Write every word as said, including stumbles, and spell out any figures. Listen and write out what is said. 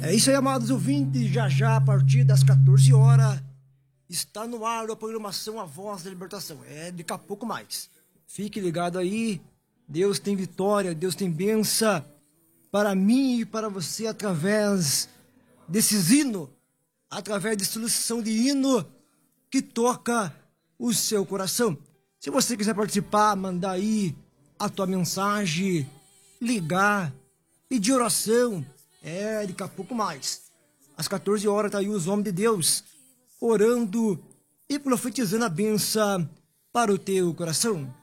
É isso aí, amados ouvintes. Já já, a partir das quatorze horas, está no ar a programação A Voz da Libertação. É daqui a pouco mais. Fique ligado aí. Deus tem vitória, Deus tem bênção para mim e para você através desses hinos, através de solução de hino que toca o seu coração. Se você quiser participar, mandar aí a tua mensagem, ligar, pedir oração, é daqui a pouco mais. Às quatorze horas tá aí os homens de Deus orando e profetizando a bênção para o teu coração.